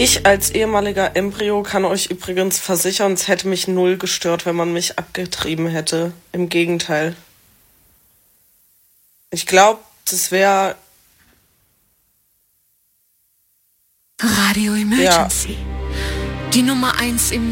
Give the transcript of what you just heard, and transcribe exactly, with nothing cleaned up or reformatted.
Ich als ehemaliger Embryo kann euch übrigens versichern, es hätte mich null gestört, wenn man mich abgetrieben hätte. Im Gegenteil. Ich glaube, das wäre... Radio Emergency. Ja. Die Nummer eins im